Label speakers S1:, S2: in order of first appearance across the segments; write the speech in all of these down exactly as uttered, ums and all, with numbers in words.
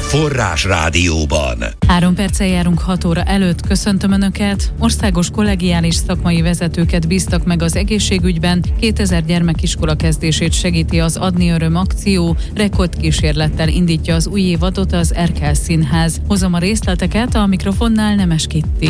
S1: Forrás Rádióban.
S2: Három perccel járunk hat óra előtt. Köszöntöm Önöket. Országos kollegiális szakmai vezetőket bíztak meg az egészségügyben. kétezer gyermekiskola kezdését segíti az Adni Öröm akció. Rekordkísérlettel indítja az új évadot az Erkel Színház. Hozom a részleteket, a mikrofonnál Nemes Kitti.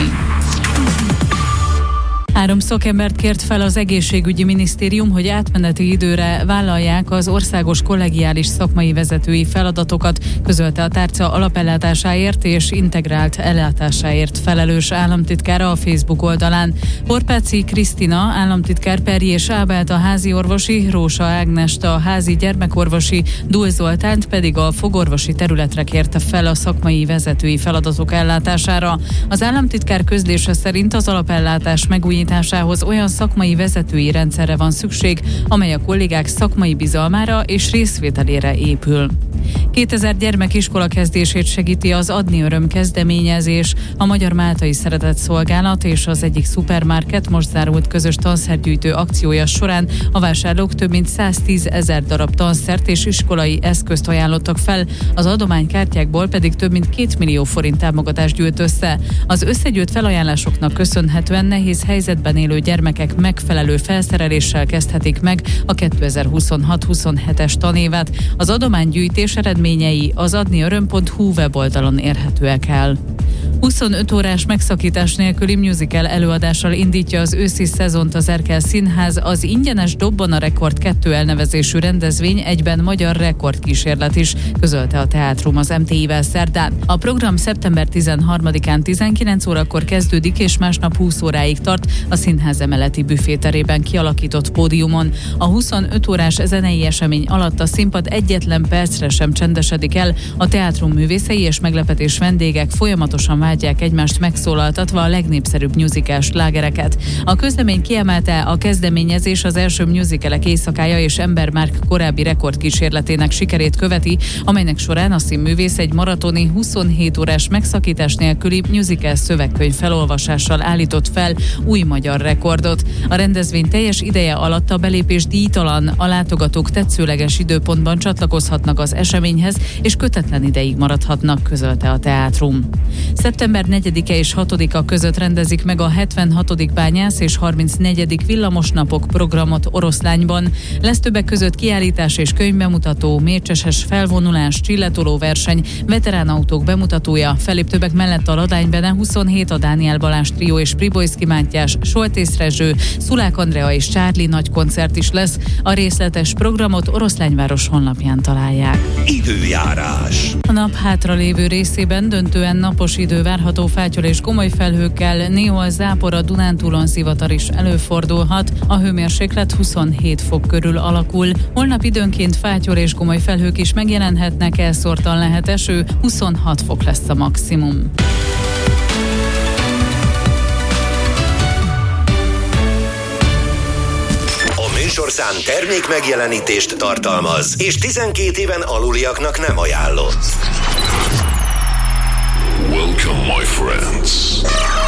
S2: Három szakembert kért fel az egészségügyi minisztérium, hogy átmeneti időre vállalják az országos kollegiális szakmai vezetői feladatokat, közölte a tárca alapellátásáért és integrált ellátásáért felelős államtitkára a Facebook oldalán. Porpáci Krisztina államtitkár Perjés Ábelt a házi orvosi, Rósa Ágnest a házi gyermekorvosi, Dul Zoltánt pedig a fogorvosi területre kérte fel a szakmai vezetői feladatok ellátására. Az államtitkár közlése szerint az alapellátás megújításához olyan szakmai vezetői rendszerre van szükség, amely a kollégák szakmai bizalmára és részvételére épül. kétezer gyermekiskola kezdését segíti az Adni Öröm kezdeményezés. A Magyar Máltai Szeretetszolgálat és az egyik szupermarket most zárult közös tanszergyűjtő akciója során a vásárlók több mint száztízezer darab tanszert és iskolai eszközt ajánlottak fel, az adománykártyákból pedig több mint két millió forint támogatást gyűjt össze. Az összegyűjt felajánlásoknak köszönhetően nehéz helyzetben élő gyermekek megfelelő felszereléssel kezdhetik meg a kétezer-huszonhat huszonhetes tanévet. Az adománygyűjtés eredményei az adni öröm pont hu weboldalon érhetőek el. huszonöt órás megszakítás nélküli musical előadással indítja az őszi szezont az Erkel Színház. Az ingyenes Dobban a Rekord kettő elnevezésű rendezvény egyben magyar rekordkísérlet is, közölte a teátrum az em té i-vel szerdán. A program szeptember tizenharmadikán tizenkilenc órakor kezdődik és másnap húsz óráig tart a színház emeleti büféterében kialakított pódiumon. A huszonöt órás zenei esemény alatt a színpad egyetlen percre sem csendesedik el, a teátrum művészei és meglepetés vendégek folyamatosan vágyják egymást megszólaltatva a legnépszerűbb musical slágereket. A közlemény kiemelte, a kezdeményezés az első musicalek éjszakája és Embermárk korábbi rekordkísérletének sikerét követi, amelynek során a színművész egy maratoni huszonhét órás megszakítás nélküli musical szövegkönyv felolvasással állított fel új magyar rekordot. A rendezvény teljes ideje alatt a belépés díjtalan, a látogatók tetszőleges időpontban csatlakozhatnak az eseményhez és kötetlen ideig maradhatnak, közölte a teátrum. szeptember negyedike és hatodika között rendezik meg a hetvenhatodik bányász és harmincnegyedik villamosnapok programot Oroszlányban. Lesz többek között kiállítás és könyvbemutató, mércseses felvonulás, csilletoló verseny, veteránautók bemutatója, fellép többek mellett a Ladánybene huszonhét, a Dániel Balázs trió és Pribojszki Mátyás, Soltész Rezső, Szulák Andrea és Csárli nagy koncert is lesz. A részletes programot Oroszlányváros honlapján találják.
S1: Időjárás.
S2: A nap hátralévő részében döntően napos idő várható, fátyol és komoly felhőkkel, néhol zápor, a Dunántúlon zivatar is előfordulhat. A hőmérséklet huszonhét fok körül alakul. Holnap időnként fátyol és komoly felhők is megjelenhetnek, elszórtan lehet eső, huszonhat fok lesz a maximum.
S1: Műsorszám termék megjelenítést tartalmaz, és tizenkét éven aluliaknak nem ajánlott.
S3: Welcome, my friends.